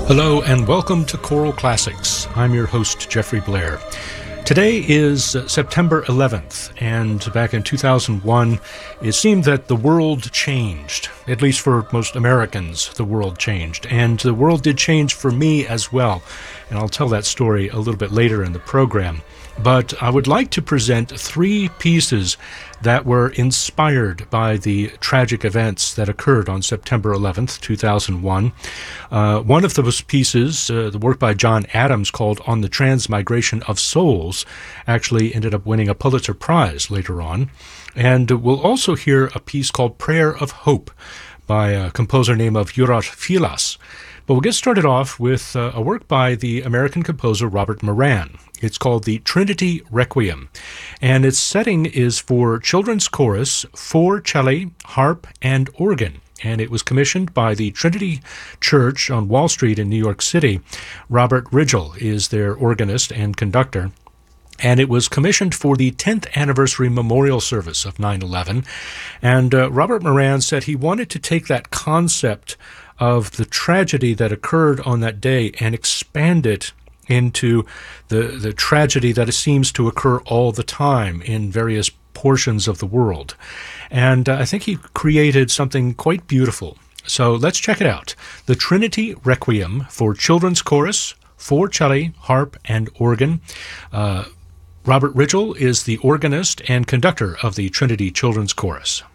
Hello and welcome to Choral Classics. I'm your host, Jeffrey Blair. Today is September 11th, and back in 2001, it seemed that the world changed. At least for most Americans, the world changed. And the world did change for me as well. And I'll tell that story a little bit later in the program. But I would like to present three pieces that were inspired by the tragic events that occurred on September 11th, 2001. One of those pieces, the work by John Adams called On the Transmigration of Souls, actually ended up winning a Pulitzer Prize later on. And we'll also hear a piece called Prayer of Hope by a composer named Juros Filas. But we'll get started off with a work by the American composer Robert Moran. It's called the Trinity Requiem, and its setting is for children's chorus, for cello, harp, and organ. And it was commissioned by the Trinity Church on Wall Street in New York City. Robert Rigel is their organist and conductor. And it was commissioned for the 10th anniversary memorial service of 9/11. And Robert Moran said he wanted to take that concept of the tragedy that occurred on that day and expand it into the tragedy that it seems to occur all the time in various portions of the world. And I think he created something quite beautiful. So let's check it out. The Trinity Requiem for children's chorus, for cello, harp, and organ. Robert Rigel is the organist and conductor of the Trinity Children's Chorus.